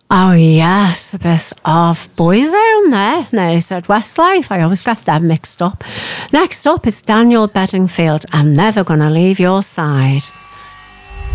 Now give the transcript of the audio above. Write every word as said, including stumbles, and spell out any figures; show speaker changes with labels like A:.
A: Oh, yes, a bit of Boyzone there. No, he said Westlife. I always get them mixed up. Next up is Daniel Bedingfield. I'm never going to leave your side.